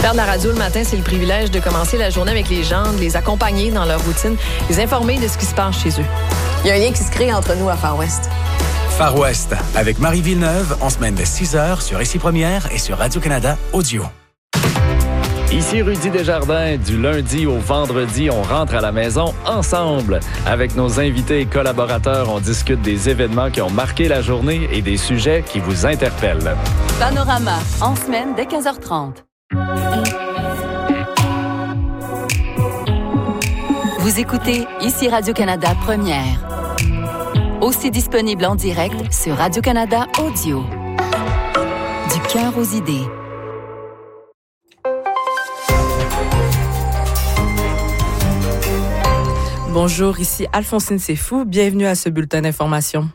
Faire de la radio le matin, c'est le privilège de commencer la journée avec les gens, de les accompagner dans leur routine, les informer de ce qui se passe chez eux. Il y a un lien qui se crée entre nous à Far West. Far West, avec Marie Villeneuve, en semaine de 6h sur Ici Première et sur Radio-Canada Audio. Ici Rudy Desjardins, du lundi au vendredi, on rentre à la maison ensemble. Avec nos invités et collaborateurs, on discute des événements qui ont marqué la journée et des sujets qui vous interpellent. Panorama, en semaine dès 15h30. Vous écoutez Ici Radio-Canada Première. Aussi disponible en direct sur Radio-Canada Audio. Du cœur aux idées. Bonjour, ici Alphonsine Sefou. Bienvenue à ce bulletin d'information.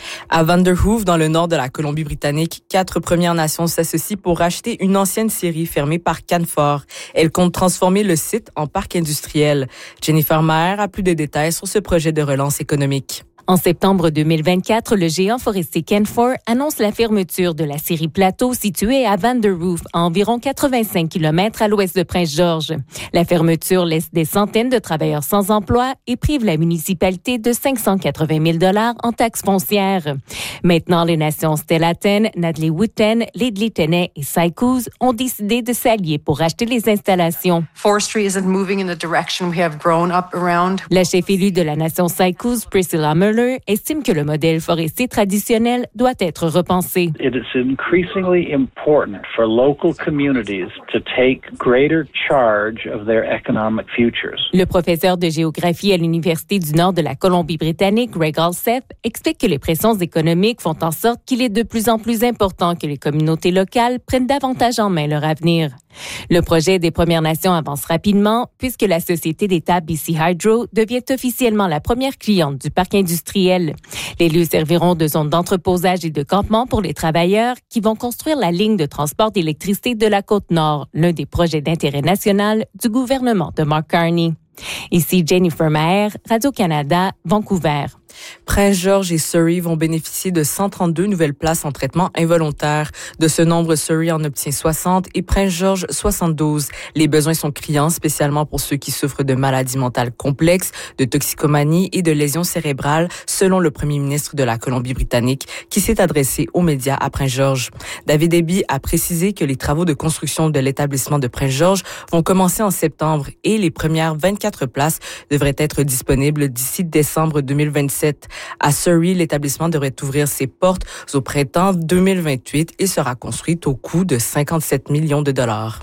À Vanderhoof, dans le nord de la Colombie-Britannique, 4 Premières Nations s'associent pour racheter une ancienne scierie fermée par Canfor. Elle compte transformer le site en parc industriel. Jennifer Maher a plus de détails sur ce projet de relance économique. En septembre 2024, le géant forestier Canfor annonce la fermeture de la scierie Plateau située à Vanderhoof, à environ 85 km à l'ouest de Prince-Georges. La fermeture laisse des centaines de travailleurs sans emploi et prive la municipalité de 580 000 $ en taxes foncières. Maintenant, les nations Stellarton, Nadley-Wootton, Ledley-Tenney et Sycouse ont décidé de s'allier pour racheter les installations. Forestry isn't moving in the direction we have grown up around. La chef élue de la nation Sycouse, Priscilla Muller, estime que le modèle forestier traditionnel doit être repensé. It is increasingly important for local communities to take greater charge of their economic futures. Le professeur de géographie à l'Université du Nord de la Colombie-Britannique, Greg Alsep, explique que les pressions économiques font en sorte qu'il est de plus en plus important que les communautés locales prennent davantage en main leur avenir. Le projet des Premières Nations avance rapidement puisque la société d'État BC Hydro devient officiellement la première cliente du parc industriel. Les lieux serviront de zone d'entreposage et de campement pour les travailleurs qui vont construire la ligne de transport d'électricité de la Côte-Nord, l'un des projets d'intérêt national du gouvernement de Mark Carney. Ici Jennifer Maher, Radio-Canada, Vancouver. Prince-Georges et Surrey vont bénéficier de 132 nouvelles places en traitement involontaire. De ce nombre, Surrey en obtient 60 et Prince-Georges 72. Les besoins sont criants, spécialement pour ceux qui souffrent de maladies mentales complexes, de toxicomanie et de lésions cérébrales, selon le premier ministre de la Colombie-Britannique, qui s'est adressé aux médias à Prince-Georges. David Eby a précisé que les travaux de construction de l'établissement de Prince-Georges vont commencer en septembre et les premières 24 places devraient être disponibles d'ici décembre 2027. À Surrey, l'établissement devrait ouvrir ses portes au printemps 2028 et sera construit au coût de 57 millions de dollars.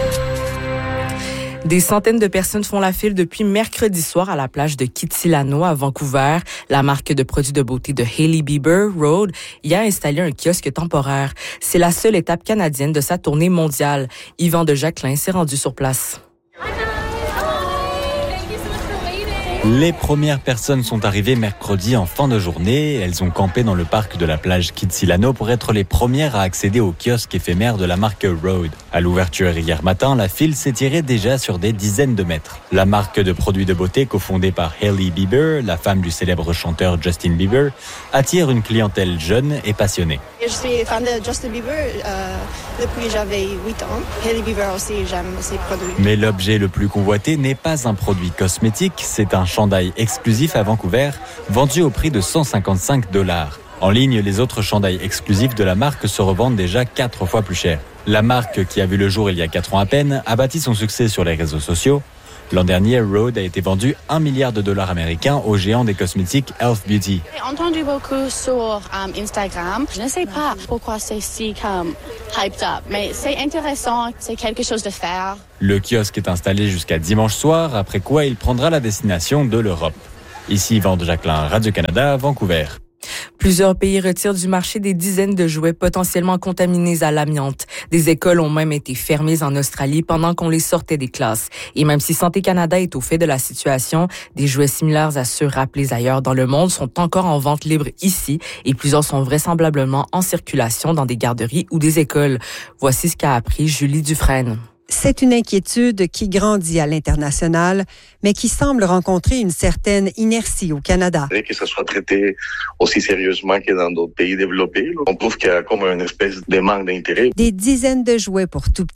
Des centaines de personnes font la file depuis mercredi soir à la plage de Kitsilano à Vancouver. La marque de produits de beauté de Hailey Bieber, Rhode, y a installé un kiosque temporaire. C'est la seule étape canadienne de sa tournée mondiale. Yvan de Jacquelin s'est rendu sur place. Les premières personnes sont arrivées mercredi en fin de journée. Elles ont campé dans le parc de la plage Kitsilano pour être les premières à accéder au kiosque éphémère de la marque Rhode. À l'ouverture hier matin, la file s'étirait déjà sur des dizaines de mètres. La marque de produits de beauté cofondée par Hailey Bieber, la femme du célèbre chanteur Justin Bieber, attire une clientèle jeune et passionnée. Je suis fan de Justin Bieber depuis j'avais 8 ans. Hailey Bieber aussi, j'aime ses produits. Mais l'objet le plus convoité n'est pas un produit cosmétique, c'est un chandail exclusif à Vancouver, vendu au prix de 155 $. En ligne, les autres chandails exclusifs de la marque se revendent déjà 4 fois plus cher. La marque, qui a vu le jour il y a 4 ans à peine, a bâti son succès sur les réseaux sociaux. L'an dernier, Rhode a été vendu $1 milliard américains au géant des cosmétiques Elf Beauty. J'ai entendu beaucoup sur Instagram. Je ne sais pas pourquoi c'est si hyped up, mais c'est intéressant, c'est quelque chose de faire. Le kiosque est installé jusqu'à dimanche soir, après quoi il prendra la destination de l'Europe. Ici Yvan de Jacquelin, Radio-Canada, Vancouver. Plusieurs pays retirent du marché des dizaines de jouets potentiellement contaminés à l'amiante. Des écoles ont même été fermées en Australie pendant qu'on les sortait des classes. Et même si Santé Canada est au fait de la situation, des jouets similaires à ceux rappelés ailleurs dans le monde sont encore en vente libre ici et plusieurs sont vraisemblablement en circulation dans des garderies ou des écoles. Voici ce qu'a appris Julie Dufresne. C'est une inquiétude qui grandit à l'international, mais qui semble rencontrer une certaine inertie au Canada. Que ça soit traité aussi sérieusement que dans d'autres pays développés, on trouve qu'il y a comme une espèce de manque d'intérêt. Des dizaines de jouets pour tout petits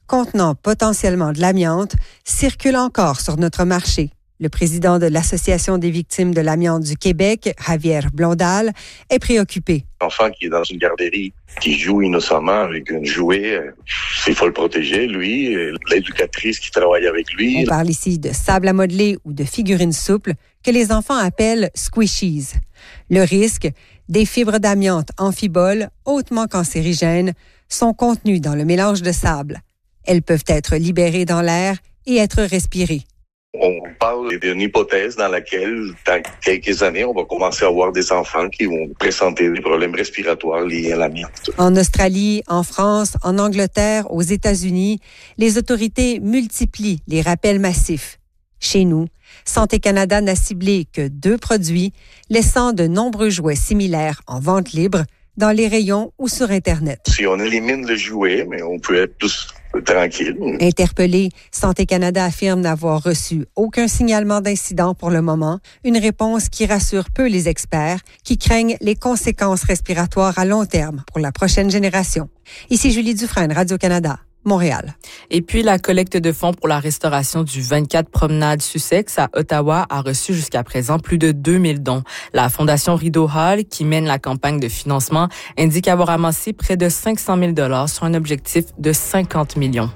contenant potentiellement de l'amiante circulent encore sur notre marché. Le président de l'Association des victimes de l'amiante du Québec, Javier Blondal, est préoccupé. L'enfant qui est dans une garderie, qui joue innocemment avec un jouet, il faut le protéger, lui, l'éducatrice qui travaille avec lui. On parle ici de sable à modeler ou de figurines souples que les enfants appellent squishies. Le risque, des fibres d'amiante amphiboles hautement cancérigènes sont contenues dans le mélange de sable. Elles peuvent être libérées dans l'air et être respirées. On parle d'une hypothèse dans laquelle, dans quelques années, on va commencer à avoir des enfants qui vont présenter des problèmes respiratoires liés à l'amiante. En Australie, en France, en Angleterre, aux États-Unis, les autorités multiplient les rappels massifs. Chez nous, Santé Canada n'a ciblé que 2 produits, laissant de nombreux jouets similaires en vente libre dans les rayons ou sur Internet. Si on élimine le jouet, mais on peut être tous tranquilles. Interpellé, Santé Canada affirme n'avoir reçu aucun signalement d'incident pour le moment, une réponse qui rassure peu les experts qui craignent les conséquences respiratoires à long terme pour la prochaine génération. Ici Julie Dufresne, Radio-Canada. Montréal. Et puis, la collecte de fonds pour la restauration du 24 Promenade Sussex à Ottawa a reçu jusqu'à présent plus de 2000 dons. La Fondation Rideau Hall, qui mène la campagne de financement, indique avoir amassé près de 500 000 $ sur un objectif de 50 millions.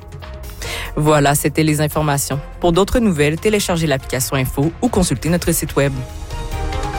Voilà, c'était les informations. Pour d'autres nouvelles, téléchargez l'application Info ou consultez notre site Web.